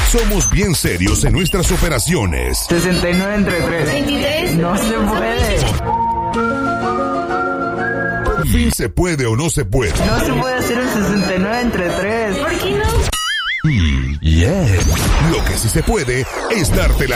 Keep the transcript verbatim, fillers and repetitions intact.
Somos bien serios en nuestras operaciones. sesenta y nueve entre tres. veintitrés. No se puede. Por fin se puede o no se puede. No se puede hacer un sesenta y nueve entre tres. ¿Por qué no? Mm, yeah. Lo que sí se puede es darte la